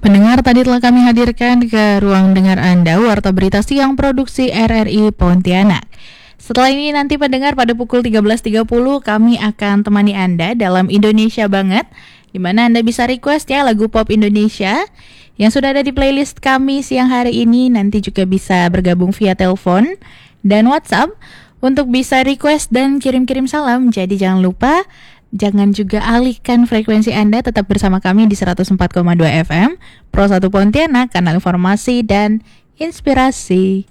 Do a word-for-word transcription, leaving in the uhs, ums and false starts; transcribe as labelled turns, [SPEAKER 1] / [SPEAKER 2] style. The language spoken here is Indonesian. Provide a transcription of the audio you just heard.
[SPEAKER 1] Pendengar, tadi telah kami hadirkan ke ruang dengar Anda Warta Berita Siang Produksi R R I Pontianak. Setelah ini nanti pendengar pada pukul tiga belas tiga puluh kami akan temani Anda dalam Indonesia Banget, di mana Anda bisa request ya lagu pop Indonesia yang sudah ada di playlist kami siang hari ini. Nanti juga bisa bergabung via telepon dan WhatsApp untuk bisa request dan kirim-kirim salam. Jadi jangan lupa, jangan juga alihkan frekuensi Anda, tetap bersama kami di seratus empat koma dua F M Pro satu Pontianak, kanal informasi dan inspirasi.